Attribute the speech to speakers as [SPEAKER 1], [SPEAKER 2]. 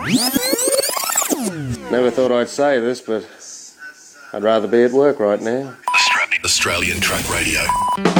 [SPEAKER 1] Never thought I'd say this, but I'd rather be at work right now.
[SPEAKER 2] Australian Truck Radio.